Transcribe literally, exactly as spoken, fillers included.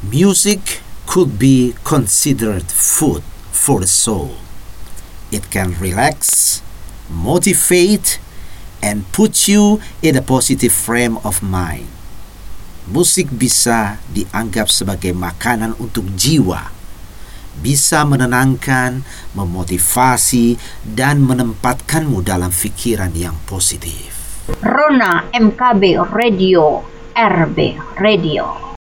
Music could be considered food for the soul. It can relax, motivate, and put you in a positive frame of mind. Musik bisa dianggap sebagai makanan untuk jiwa, bisa menenangkan, memotivasi, dan menempatkanmu dalam pikiran yang positif. Rona M K B Radio, R B Radio.